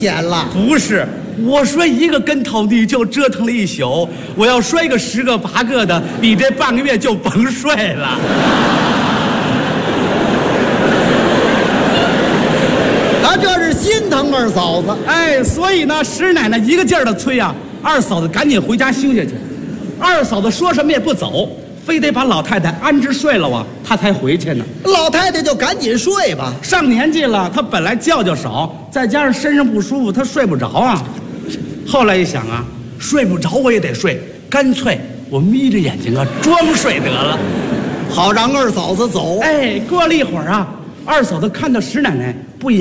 演了。 不是，我摔一个跟头你就折腾了一宿，我要摔个10个8个的，你这半个月就甭睡了。 他这是心疼二嫂子。 哎，所以呢，石奶奶一个劲儿的催啊，二嫂子赶紧回家休息去。二嫂子说什么也不走，非得把老太太安置睡了啊，她才回去呢。 老太太就赶紧睡吧。 上年纪了，她本来觉就少，再加上身上不舒服，她睡不着啊。后来一想啊，睡不着我也得睡，干脆我眯着眼睛啊装睡得了， 好让二嫂子走。 哎，过了一会儿啊，二嫂子看到石奶奶不